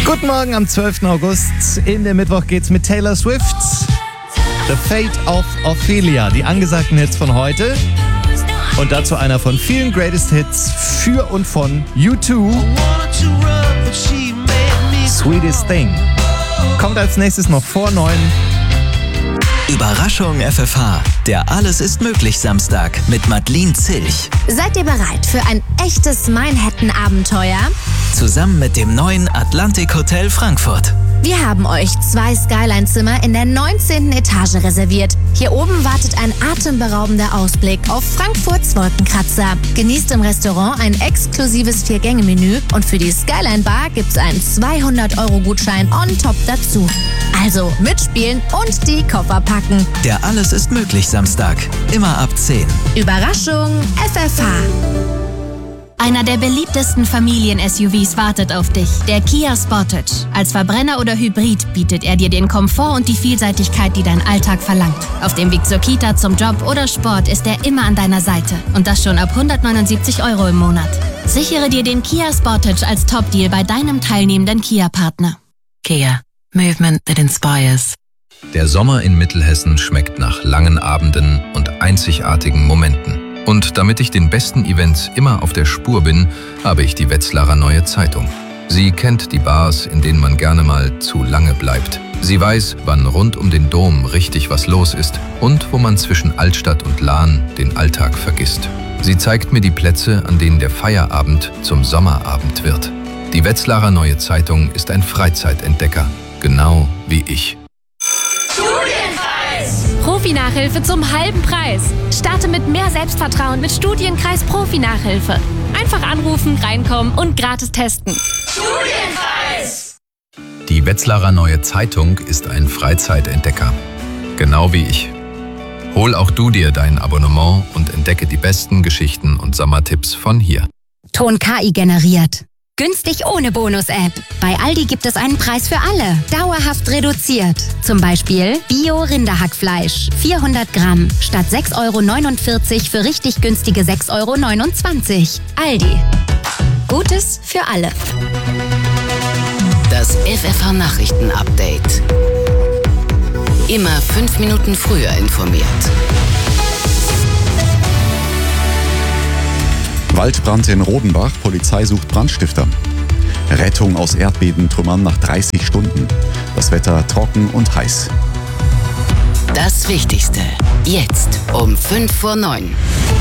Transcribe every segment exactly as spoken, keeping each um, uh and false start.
Guten Morgen am zwölften August. In den Mittwoch geht's mit Taylor Swift. The Fate of Ophelia, die angesagten Hits von heute. Und dazu einer von vielen Greatest Hits für und von U zwei. Sweetest Thing. Kommt als nächstes noch vor neun. Überraschung F F H, der Alles ist möglich Samstag mit Madeleine Zilch. Seid ihr bereit für ein echtes Manhattan-Abenteuer? Zusammen mit dem neuen Atlantic Hotel Frankfurt. Wir haben euch zwei Skyline-Zimmer in der neunzehnten Etage reserviert. Hier oben wartet ein atemberaubender Ausblick auf Frankfurts Wolkenkratzer. Genießt im Restaurant ein exklusives Vier-Gänge-Menü und für die Skyline-Bar gibt's einen zweihundert Euro Gutschein on top dazu. Also mitspielen und die Koffer packen. Der Alles ist möglich Samstag, immer ab zehn. Überraschung F F H. Einer der beliebtesten Familien-S U Vs wartet auf dich, der Kia Sportage. Als Verbrenner oder Hybrid bietet er dir den Komfort und die Vielseitigkeit, die dein Alltag verlangt. Auf dem Weg zur Kita, zum Job oder Sport ist er immer an deiner Seite. Und das schon ab hundertneunundsiebzig Euro im Monat. Sichere dir den Kia Sportage als Top-Deal bei deinem teilnehmenden Kia-Partner. Kia. Movement that inspires. Der Sommer in Mittelhessen schmeckt nach langen Abenden und einzigartigen Momenten. Und damit ich den besten Events immer auf der Spur bin, habe ich die Wetzlarer Neue Zeitung. Sie kennt die Bars, in denen man gerne mal zu lange bleibt. Sie weiß, wann rund um den Dom richtig was los ist und wo man zwischen Altstadt und Lahn den Alltag vergisst. Sie zeigt mir die Plätze, an denen der Feierabend zum Sommerabend wird. Die Wetzlarer Neue Zeitung ist ein Freizeitentdecker, genau wie ich. Profi-Nachhilfe zum halben Preis. Starte mit mehr Selbstvertrauen mit Studienkreis Profi-Nachhilfe. Einfach anrufen, reinkommen und gratis testen. Studienkreis! Die Wetzlarer Neue Zeitung ist ein Freizeitentdecker, genau wie ich. Hol auch du dir dein Abonnement und entdecke die besten Geschichten und Sommertipps von hier. Ton K I generiert. Günstig ohne Bonus-App. Bei Aldi gibt es einen Preis für alle. Dauerhaft reduziert. Zum Beispiel Bio-Rinderhackfleisch. vierhundert Gramm. Statt sechs Euro neunundvierzig für richtig günstige sechs Euro neunundzwanzig. Aldi. Gutes für alle. Das F F H-Nachrichten-Update. Immer fünf Minuten früher informiert. Waldbrand in Rodenbach, Polizei sucht Brandstifter. Rettung aus Erdbebentrümmern nach dreißig Stunden. Das Wetter trocken und heiß. Das Wichtigste, jetzt um fünf vor neun.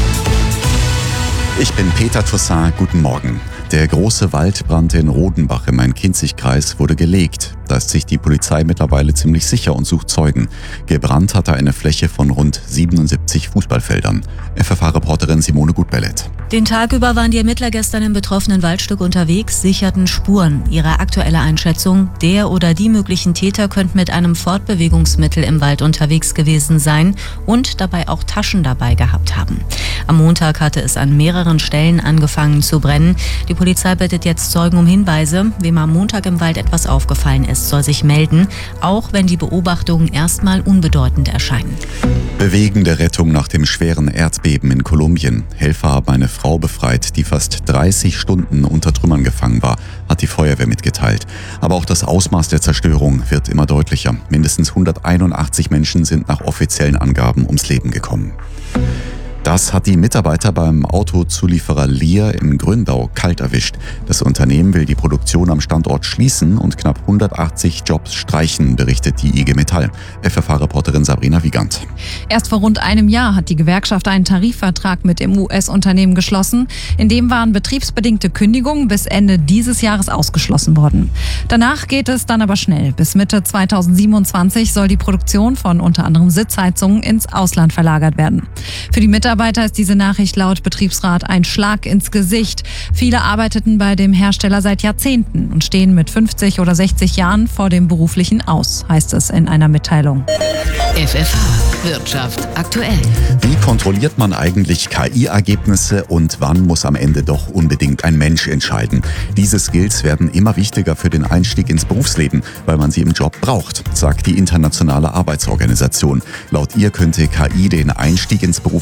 Ich bin Peter Toussaint, guten Morgen. Der große Waldbrand in Rodenbach im Main-Kinzig-Kreis wurde gelegt. Da ist sich die Polizei mittlerweile ziemlich sicher und sucht Zeugen. Gebrannt hatte eine Fläche von rund siebenundsiebzig Fußballfeldern. F F H-Reporterin Simone Gutbellet. Den Tag über waren die Ermittler gestern im betroffenen Waldstück unterwegs, sicherten Spuren. Ihre aktuelle Einschätzung: Der oder die möglichen Täter könnten mit einem Fortbewegungsmittel im Wald unterwegs gewesen sein und dabei auch Taschen dabei gehabt haben. Am Montag hatte es an mehreren Stellen angefangen zu brennen. Die Polizei bittet jetzt Zeugen um Hinweise. Wem am Montag im Wald etwas aufgefallen ist, soll sich melden, auch wenn die Beobachtungen erstmal unbedeutend erscheinen. Bewegende Rettung nach dem schweren Erdbeben in Kolumbien. Helfer haben eine Frau befreit, die fast dreißig Stunden unter Trümmern gefangen war, hat die Feuerwehr mitgeteilt. Aber auch das Ausmaß der Zerstörung wird immer deutlicher. Mindestens hunderteinundachtzig Menschen sind nach offiziellen Angaben ums Leben gekommen. Das hat die Mitarbeiter beim Autozulieferer Lear in Gründau kalt erwischt. Das Unternehmen will die Produktion am Standort schließen und knapp hundertachtzig Jobs streichen, berichtet die I G Metall. F F H-Reporterin Sabrina Wiegand. Erst vor rund einem Jahr hat die Gewerkschaft einen Tarifvertrag mit dem U S-Unternehmen geschlossen. In dem waren betriebsbedingte Kündigungen bis Ende dieses Jahres ausgeschlossen worden. Danach geht es dann aber schnell. Bis Mitte zweitausendsiebenundzwanzig soll die Produktion von unter anderem Sitzheizungen ins Ausland verlagert werden. Für die Mitarbeiter Mitarbeiter ist diese Nachricht laut Betriebsrat ein Schlag ins Gesicht. Viele arbeiteten bei dem Hersteller seit Jahrzehnten und stehen mit fünfzig oder sechzig Jahren vor dem beruflichen Aus, heißt es in einer Mitteilung. F F H Wirtschaft aktuell. Wie kontrolliert man eigentlich K I-Ergebnisse und wann muss am Ende doch unbedingt ein Mensch entscheiden? Diese Skills werden immer wichtiger für den Einstieg ins Berufsleben, weil man sie im Job braucht, sagt die Internationale Arbeitsorganisation. Laut ihr könnte K I den Einstieg ins Berufsleben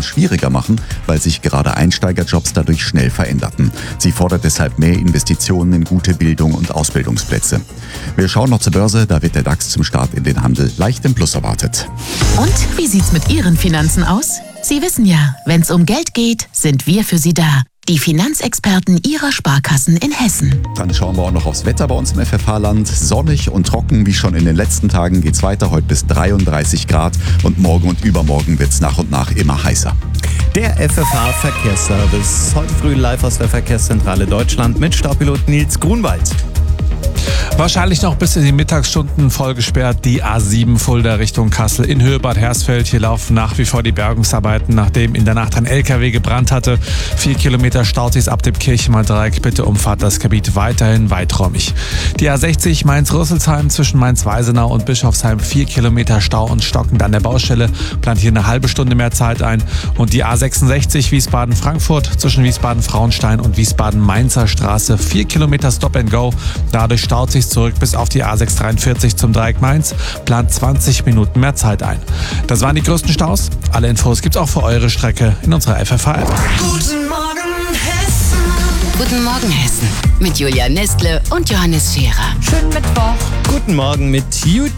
schwieriger machen, weil sich gerade Einsteigerjobs dadurch schnell veränderten. Sie fordert deshalb mehr Investitionen in gute Bildung und Ausbildungsplätze. Wir schauen noch zur Börse, da wird der DAX zum Start in den Handel leicht im Plus erwartet. Und wie sieht's mit Ihren Finanzen aus? Sie wissen ja, wenn's um Geld geht, sind wir für Sie da. Die Finanzexperten Ihrer Sparkassen in Hessen. Dann schauen wir auch noch aufs Wetter bei uns im F F H-Land. Sonnig und trocken wie schon in den letzten Tagen geht's weiter, heute bis dreiunddreißig Grad. Und morgen und übermorgen wird's nach und nach immer heißer. Der F F H-Verkehrsservice. Heute früh live aus der Verkehrszentrale Deutschland mit Staupilot Nils Grunwald. Wahrscheinlich noch bis in die Mittagsstunden voll gesperrt die A sieben Fulda Richtung Kassel in Höhe Bad Hersfeld. Hier laufen nach wie vor die Bergungsarbeiten, nachdem in der Nacht ein L K W gebrannt hatte. Vier Kilometer staut sich ab dem Kirchheimer Dreieck. Bitte umfahrt das Gebiet weiterhin weiträumig. Die A sechzig Mainz-Rüsselsheim zwischen Mainz-Weisenau und Bischofsheim. Vier Kilometer Stau und stockend an der Baustelle. Plant hier eine halbe Stunde mehr Zeit ein. Und die A sechsundsechzig Wiesbaden-Frankfurt zwischen Wiesbaden-Frauenstein und Wiesbaden-Mainzer Straße. Vier Kilometer Stop and Go. Dadurch staut sich zurück bis auf die A sechshundertdreiundvierzig zum Dreieck Mainz, plant zwanzig Minuten mehr Zeit ein. Das waren die größten Staus. Alle Infos gibt's auch für eure Strecke in unserer F F H-App. Guten Morgen Hessen. Guten Morgen Hessen mit Julia Nestle und Johannes Scherer. Schönen Mittwoch. Guten Morgen mit YouTube.